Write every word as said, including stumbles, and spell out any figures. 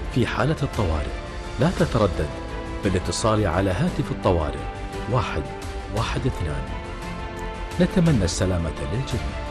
في حالة الطوارئ لا تتردد بالاتصال على هاتف الطوارئ واحد واحد اثنان. نتمنى السلامة للجميع.